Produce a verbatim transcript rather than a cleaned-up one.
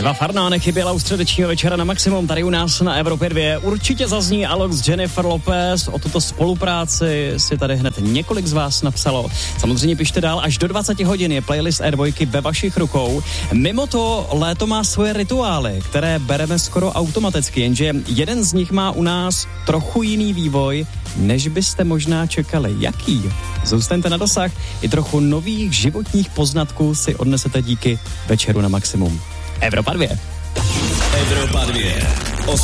Eva Farná nechyběla u středečního večera na Maximum tady u nás na Evropě dva. Určitě zazní Alok, Jennifer Lopez. O tuto spolupráci si tady hned několik z vás napsalo. Samozřejmě pište dál, až do dvacet hodin je playlist E dva ve vašich rukou. Mimo to léto má svoje rituály, které bereme skoro automaticky, jenže jeden z nich má u nás trochu jiný vývoj, než byste možná čekali. Jaký? Zůstaňte na dosah. I trochu nových životních poznatků si odnesete díky večeru na Maximum. Evropa dva. Evropa dva.